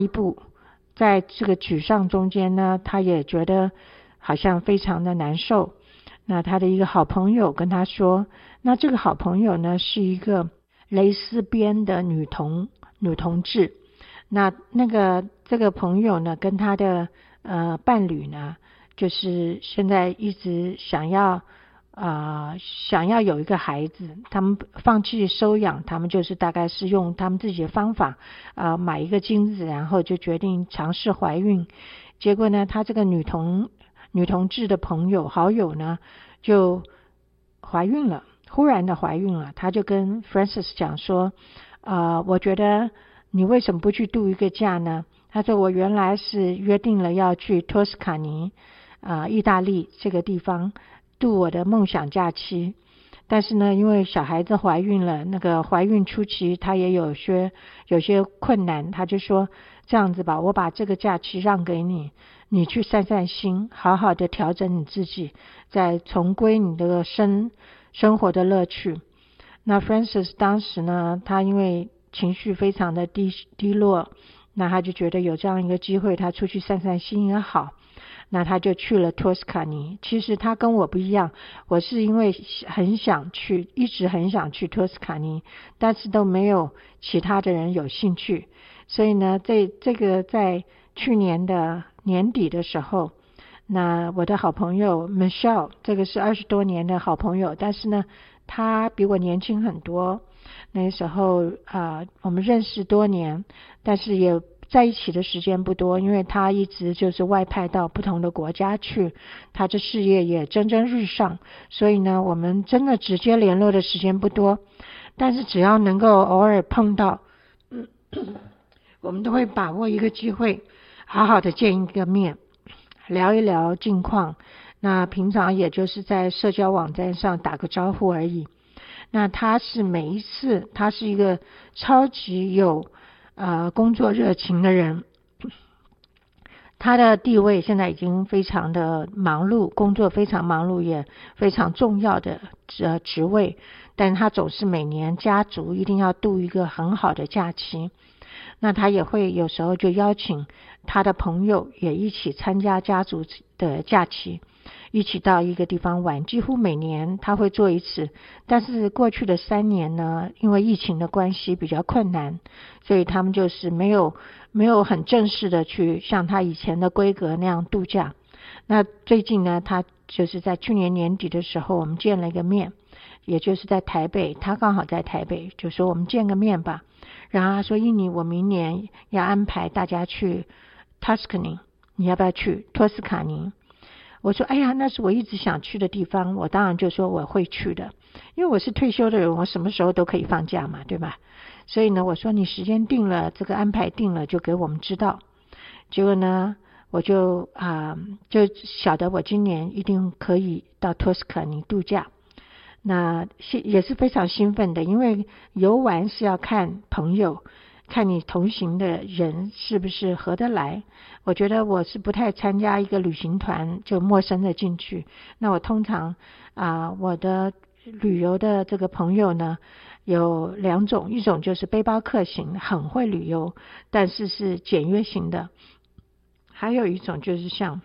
在这个沮丧中间呢，他也觉得好像非常的难受。那他的一个好朋友跟他说，那这个好朋友呢是一个蕾丝边的女同志。这个朋友呢跟他的伴侣呢，就是现在一直想要有一个孩子，他们放弃收养，他们就是大概是用他们自己的方法买一个精子，然后就决定尝试怀孕。结果呢，他这个女同志的好友呢就怀孕了，忽然的怀孕了。他就跟 Francis 讲说我觉得你为什么不去度一个假呢？他说我原来是约定了要去托斯卡尼意大利这个地方度我的梦想假期，但是呢因为小孩子怀孕了，那个怀孕初期他也有些困难，他就说这样子吧，我把这个假期让给你，你去散散心，好好的调整你自己，再重归你的生活的乐趣。那 Francis 当时呢，他因为情绪非常的低落，那他就觉得有这样一个机会，他出去散散心也好，那他就去了托斯卡尼。其实他跟我不一样，我是因为一直很想去托斯卡尼，但是都没有其他的人有兴趣。所以呢，这个在去年的年底的时候，那我的好朋友 Michelle， 这个是20多年的好朋友，但是呢他比我年轻很多。那时候我们认识多年，但是也在一起的时间不多，因为他一直就是外派到不同的国家去，他的事业也蒸蒸日上，所以呢我们真的直接联络的时间不多。但是只要能够偶尔碰到我们都会把握一个机会，好好的见一个面，聊一聊近况。那平常也就是在社交网站上打个招呼而已。那他是每一次，他是一个超级有工作热情的人，他的地位现在已经非常的忙碌，工作非常忙碌，也非常重要的职位，但他总是每年家族一定要度一个很好的假期。那他也会有时候就邀请他的朋友也一起参加家族的假期，一起到一个地方玩，几乎每年他会做一次。但是过去的3年呢，因为疫情的关系比较困难，所以他们就是没有很正式的去像他以前的规格那样度假。那最近呢，他就是在去年年底的时候我们见了一个面，也就是在台北，他刚好在台北，就说我们见个面吧。然后他说印尼我明年要安排大家去 Tuscany， 你要不要去托斯卡尼？我说哎呀，那是我一直想去的地方，我当然就说我会去的，因为我是退休的人，我什么时候都可以放假嘛，对吧？所以呢我说你时间定了，这个安排定了就给我们知道。结果呢我就晓得我今年一定可以到托斯卡尼度假。那也是非常兴奋的，因为游玩是要看朋友，看你同行的人是不是合得来。我觉得我是不太参加一个旅行团就陌生的进去，那我通常我的旅游的这个朋友呢有2种，一种就是背包客型，很会旅游，但是是简约型的，还有一种就是像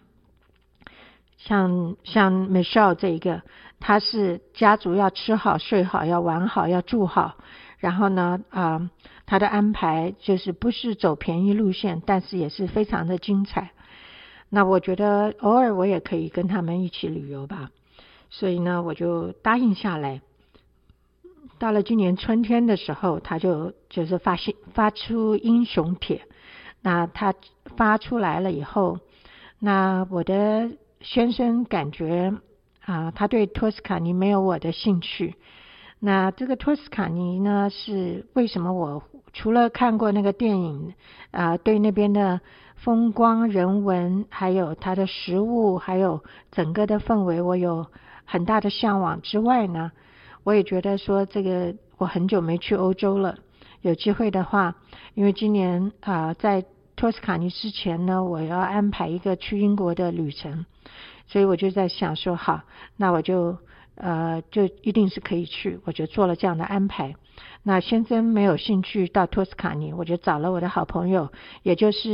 Michelle 这一个，他是家族要吃好睡好，要玩好，要住好，然后呢他的安排就是不是走便宜路线，但是也是非常的精彩。那我觉得偶尔我也可以跟他们一起旅游吧，所以呢我就答应下来。到了今年春天的时候，他就是发出英雄帖。那他发出来了以后，那我的先生感觉他对托斯卡尼没有我的兴趣。那这个托斯卡尼呢，是为什么我除了看过那个电影对那边的风光人文，还有它的食物，还有整个的氛围我有很大的向往之外呢，我也觉得说这个我很久没去欧洲了，有机会的话，因为今年在托斯卡尼之前呢，我要安排一个去英国的旅程，所以我就在想说好，那我就一定是可以去，我就做了这样的安排。那先生没有兴趣到托斯卡尼，我就找了我的好朋友，也就是